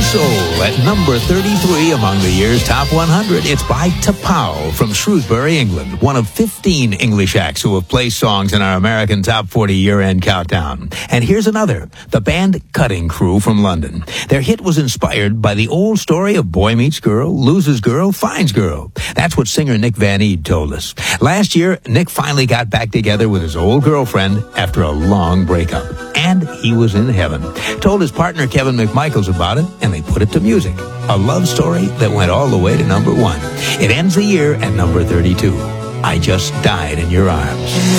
Soul at number 33 among the year's top 100. It's by T'Pau from Shrewsbury, England, one of 15 English acts who have placed songs in our American Top 40 year-end countdown. And here's another, the band Cutting Crew from London. Their hit was inspired by the old story of boy meets girl, loses girl, finds girl. That's what singer Nick Van Eede told us. Last year, Nick finally got back together with his old girlfriend after a long breakup. And he was in heaven. Told his partner Kevin McMichaels about it, and they put it to music. A love story that went all the way to number 1. It ends the year at number 32. I Just Died in Your Arms.